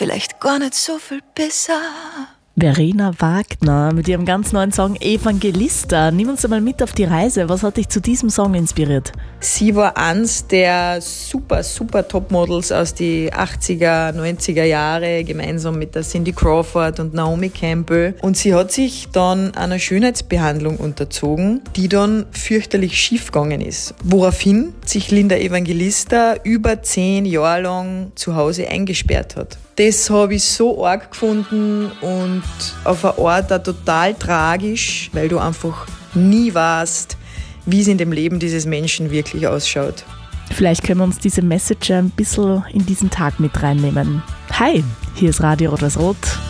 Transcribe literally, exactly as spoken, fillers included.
vielleicht gar nicht so viel besser. Verena Wagner mit ihrem ganz neuen Song Evangelista. Nimm uns einmal mit auf die Reise. Was hat dich zu diesem Song inspiriert? Sie war eins der super, super Topmodels aus den achtziger, neunziger Jahre, gemeinsam mit der Cindy Crawford und Naomi Campbell. Und sie hat sich dann einer Schönheitsbehandlung unterzogen, die dann fürchterlich schief gegangen ist. Woraufhin sich Linda Evangelista über zehn Jahre lang zu Hause eingesperrt hat. Das habe ich so arg gefunden und auf eine Art auch total tragisch, weil du einfach nie weißt, wie es in dem Leben dieses Menschen wirklich ausschaut. Vielleicht können wir uns diese Message ein bisschen in diesen Tag mit reinnehmen. Hi, hier ist Radio Rot-Weiß-Rot.